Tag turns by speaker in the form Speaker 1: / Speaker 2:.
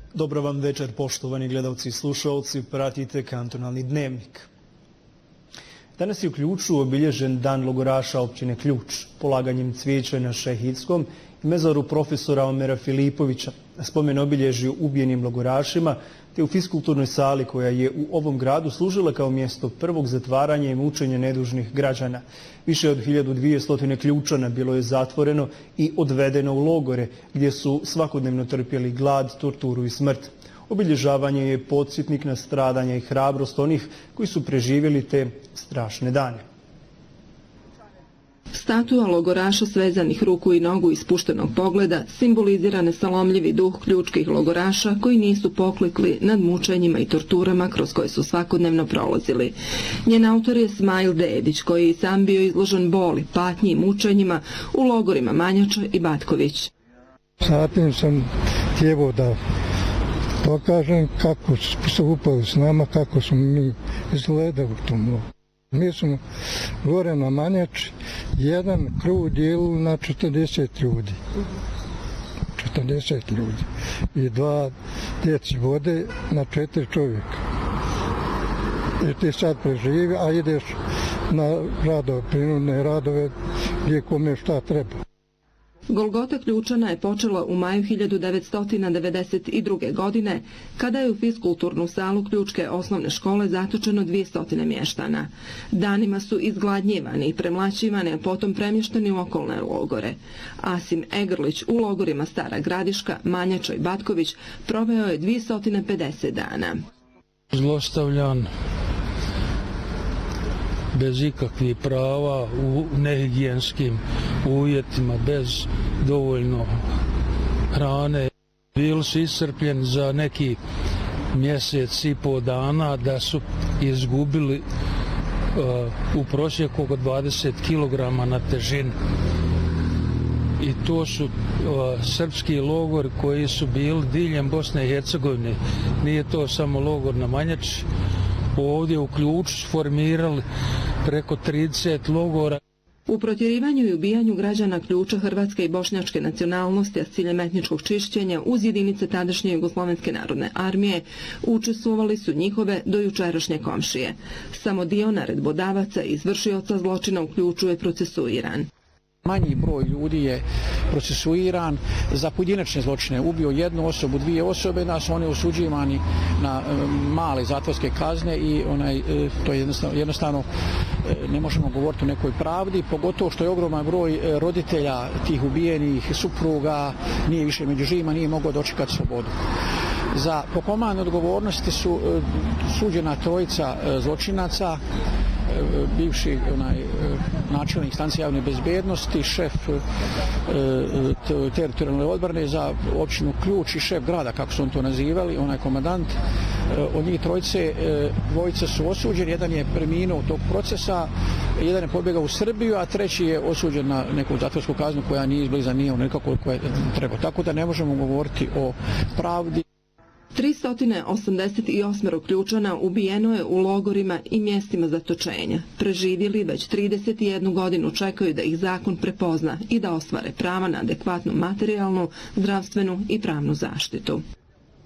Speaker 1: Dobro vam večer, poštovani gledalci i slušalci, pratite Kantonalni dnevnik. Danas je u Ključu obilježen dan logoraša općine Ključ, polaganjem cvijeća na Šehidskom i mezaru profesora Omera Filipovića, spomen obilježju ubijenim logorašima, te u fiskulturnoj sali koja je u ovom gradu služila kao mjesto prvog zatvaranja i mučenja nedužnih građana. Više od 1200 Ključana bilo je zatvoreno i odvedeno u logore, gdje su svakodnevno trpjeli glad, torturu i smrt. Obilježavanje je podsjetnik na stradanja i hrabrost onih koji su preživjeli te strašne dane.
Speaker 2: Statua logoraša svezanih ruku i nogu i spuštenog pogleda simbolizira nesalomljivi duh ključkih logoraša koji nisu poklekli nad mučenjima i torturama kroz koje su svakodnevno prolazili. Njen autor je Smajl Dedić, koji je sam bio izložen boli, patnji i mučenjima u logorima Manjača i Batković.
Speaker 3: Zatim sam htjevao da pokažem kako su upali s nama, kako smo mi izgledali u tom logoru. Mi smo gore na Manjači jedan krug dijelili na 40 ljudi. 40 ljudi. I 2 djeci vode na 4 čovjeka. I ti sad preživi, a ideš na radove, prinudne radove gdje kome šta treba.
Speaker 2: Golgota Ključana je počela u maju 1992. godine, kada je u fiskulturnu salu Ključke osnovne škole zatočeno 200 mještana. Danima su izgladnjivani i premlaćivani, a potom premješteni u okolne logore. Asim Egrlić u logorima Stara Gradiška, Manjača i Batković proveo je 250 dana.
Speaker 4: Zlostavljan, bez ikakvih prava, u nehigijenskim uvjetima, bez dovoljno hrane. Bili su iscrpljeni za neki mjesec i pol dana, da su izgubili u prosjeku oko 20 kg na težini. I to su srpski logori koji su bili diljem Bosne i Hercegovine. Nije to samo logor na Manjači. Ovdje u Ključu su formirali preko 30 logora.
Speaker 2: U protjerivanju i ubijanju građana Ključa hrvatske i bošnjačke nacionalnosti, a s ciljem etničkog čišćenja uz jedinice tadašnje Jugoslovenske narodne armije učestvovali su njihove dojučerašnje komšije. Samo dio naredbodavaca i izvršioca zločina u Ključu je procesuiran.
Speaker 5: Manji broj ljudi je procesuiran za pojedinačne zločine. Ubio jednu osobu, 2 osobe, da su oni osuđivani na male zatvorske kazne i to je jednostavno ne možemo govoriti o nekoj pravdi, pogotovo što je ogroman broj roditelja tih ubijenih supruga, nije više među živima, nije mogao dočekati slobodu. Za po komandnoj odgovornosti su suđena 3 zločinaca, bivši načelnik stanice javne bezbednosti, šef teritorijalne odbrane za općinu Ključ i šef grada, kako su on to nazivali, onaj komandant. Od njih 2 su osuđeni, jedan je preminuo tog procesa, jedan je pobjegao u Srbiju, a 3 je osuđen na neku zatvorsku kaznu koja nije izbliza, nije nekako koja treba. Tako da ne možemo govoriti o pravdi.
Speaker 2: 388 Ključana ubijeno je u logorima i mjestima zatočenja. Preživjeli već 31 godinu čekaju da ih zakon prepozna i da ostvare prava na adekvatnu materijalnu, zdravstvenu i pravnu zaštitu.